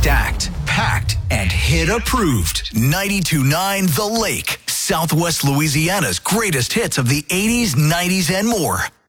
Stacked, packed, and hit approved. 92.9 The Lake, Southwest Louisiana's greatest hits of the 80s, 90s, and more.